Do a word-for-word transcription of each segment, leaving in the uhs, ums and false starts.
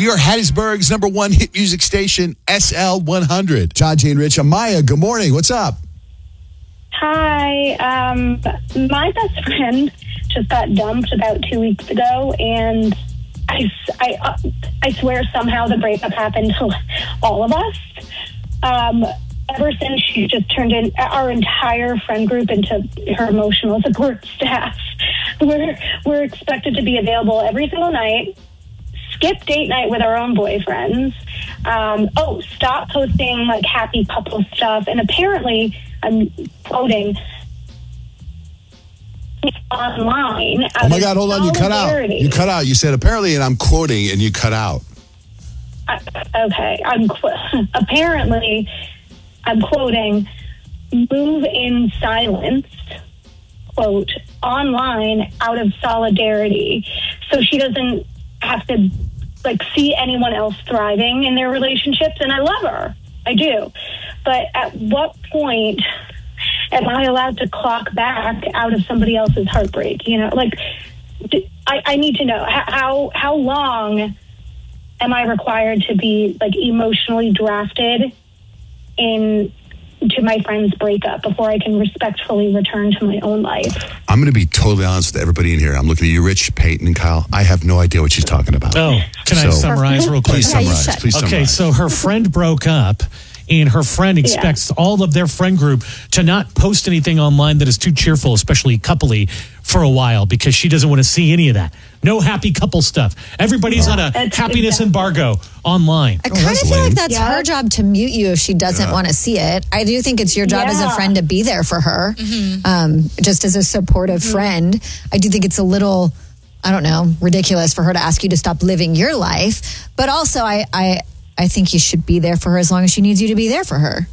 We are Hattiesburg's number one hit music station, S L one hundred. John, Jane, Rich, Amaya, good morning. What's up? Hi. Um, my best friend just got dumped about two weeks ago, and I, I, uh, I swear somehow the breakup happened to all of us. Um, ever since she just turned in our entire friend group into her emotional support staff. We're, we're expected to be available every single night, skip date night with our own boyfriends. Um, oh, stop posting like happy couple stuff. And apparently, I'm quoting, online. Oh my God, hold on, you cut out. You cut out. You said apparently, and I'm quoting, and you cut out. Uh, okay, I'm qu- apparently, I'm quoting, move in silence, quote, online out of solidarity. So she doesn't have to like see anyone else thriving in their relationships. And I love her. I do. But at what point am I allowed to clock back out of somebody else's heartbreak? You know, like, I, I need to know how, how long am I required to be like emotionally drafted in to my friend's breakup before I can respectfully return to my own life? I'm going to be totally honest with everybody in here. I'm looking at you, Rich, Peyton, and Kyle. I have no idea what she's talking about. Oh, can so, I summarize real quick? Please summarize. Please summarize. Okay, so her friend broke up, and her friend expects yeah. all of their friend group to not post anything online that is too cheerful, especially coupley, for a while, because she doesn't want to see any of that. No happy couple stuff. Everybody's yeah. on a that's happiness exactly. embargo online. I kind of oh, feel lame. like that's yeah. her job to mute you if she doesn't yeah. want to see it. I do think it's your job yeah. as a friend to be there for her, mm-hmm. um, just as a supportive mm-hmm. friend. I do think it's a little, I don't know, ridiculous for her to ask you to stop living your life. But also, I, I, I think you should be there for her as long as she needs you to be there for her.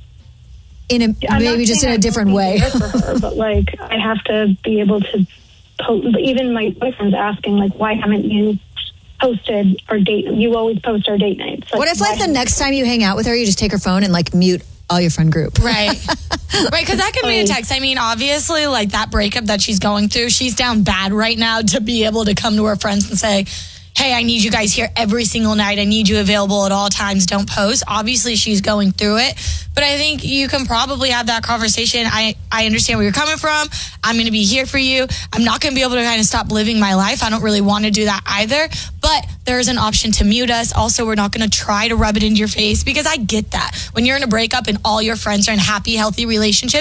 In a I'm maybe just in a different way. For her, but like I have to be able to post. Even my boyfriend's asking, like, why haven't you posted our date? You always post our date nights. Like, what if, like, the next time you hang out with her, you just take her phone and like mute all your friend group? Right, right. Because that could be a text. I mean, obviously, like that breakup that she's going through, she's down bad right now to be able to come to her friends and say, hey, I need you guys here every single night. I need you available at all times. Don't post. Obviously, she's going through it. But I think you can probably have that conversation. I, I understand where you're coming from. I'm going to be here for you. I'm not going to be able to kind of stop living my life. I don't really want to do that either. But there's an option to mute us. Also, we're not going to try to rub it into your face because I get that. When you're in a breakup and all your friends are in happy, healthy relationships,